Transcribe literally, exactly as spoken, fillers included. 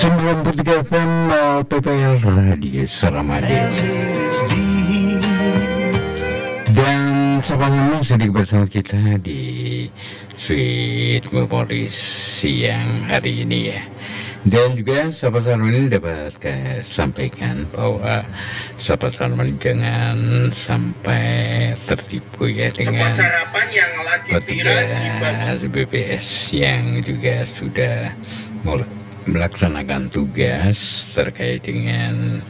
sembilan puluh tiga F M P P L Radio Suramadu. Dan sahabat sedikit bersama kita di Sweet Memories siang hari ini ya. Dan juga sahabat Sarmani dapat saya sampaikan bahwa sahabat Sarmani jangan sampai tertipu ya dengan petugas B P S yang juga sudah mulai melaksanakan tugas terkait dengan